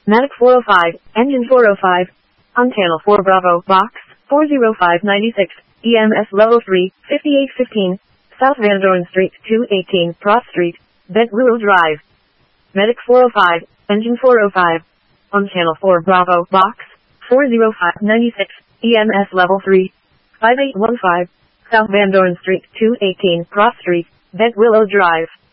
Medic 405, Engine 405. On channel 4 Bravo, box 40596, EMS level 3, 5815, South Van Doren Street, 218, Cross Street, Bent Rural Drive. Medic 405, Engine 405. On channel 4 Bravo, box 40596, EMS level 3, 5815, South Van Doren Street, 218, Cross Street, Bent Willow Drive.